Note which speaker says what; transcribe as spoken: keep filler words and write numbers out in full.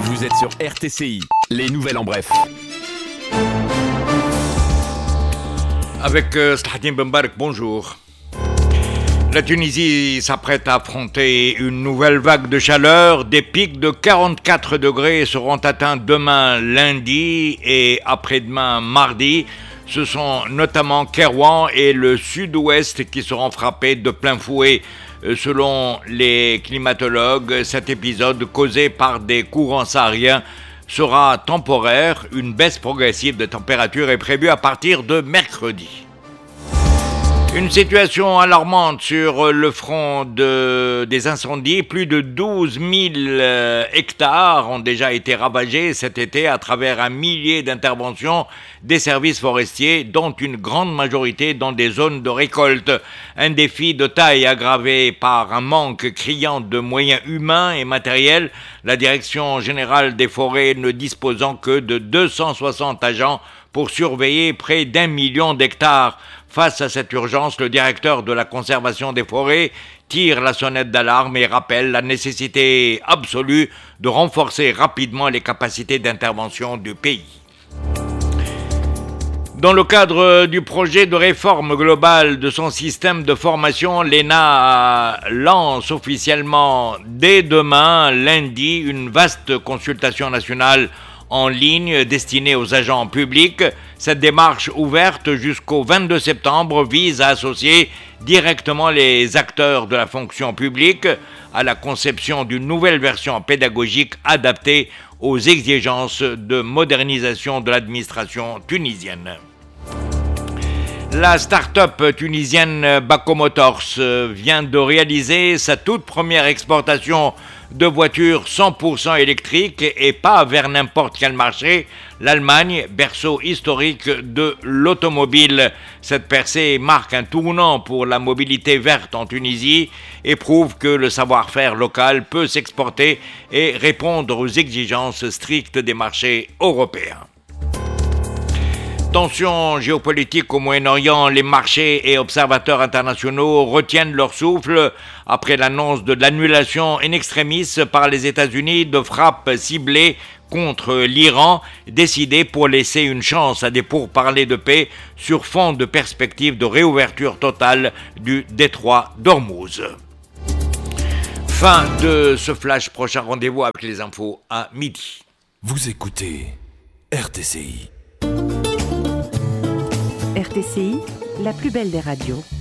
Speaker 1: Vous êtes sur R T C I, les nouvelles en bref.
Speaker 2: Avec euh, Slahdine Bembarek, bonjour. La Tunisie s'apprête à affronter une nouvelle vague de chaleur. Des pics de quarante-quatre degrés seront atteints demain lundi et après-demain mardi. Ce sont notamment Kairouan et le sud-ouest qui seront frappés de plein fouet. Selon les climatologues, cet épisode causé par des courants sahariens sera temporaire. Une baisse progressive de température est prévue à partir de mercredi. Une situation alarmante sur le front de, des incendies. Plus de douze mille hectares ont déjà été ravagés cet été à travers un millier d'interventions des services forestiers, dont une grande majorité dans des zones de récolte. Un défi de taille aggravé par un manque criant de moyens humains et matériels, la Direction générale des forêts ne disposant que de deux cent soixante agents pour surveiller près d'un million d'hectares. Face à cette urgence, le directeur de la conservation des forêts tire la sonnette d'alarme et rappelle la nécessité absolue de renforcer rapidement les capacités d'intervention du pays. Dans le cadre du projet de réforme globale de son système de formation, l'E N A lance officiellement dès demain, lundi, une vaste consultation nationale en ligne destinée aux agents publics. Cette démarche ouverte jusqu'au vingt-deux septembre vise à associer directement les acteurs de la fonction publique à la conception d'une nouvelle version pédagogique adaptée aux exigences de modernisation de l'administration tunisienne. La start-up tunisienne Bako Motors vient de réaliser sa toute première exportation de voitures cent pour cent électriques et pas vers n'importe quel marché, l'Allemagne, berceau historique de l'automobile. Cette percée marque un tournant pour la mobilité verte en Tunisie et prouve que le savoir-faire local peut s'exporter et répondre aux exigences strictes des marchés européens. Tensions géopolitiques au Moyen-Orient, les marchés et observateurs internationaux retiennent leur souffle après l'annonce de l'annulation in extremis par les États-Unis de frappes ciblées contre l'Iran, décidées pour laisser une chance à des pourparlers de paix sur fond de perspectives de réouverture totale du détroit d'Ormuz. Fin de ce flash, prochain rendez-vous avec les infos à midi.
Speaker 1: Vous écoutez R T C I.
Speaker 3: R T C I, la plus belle des radios.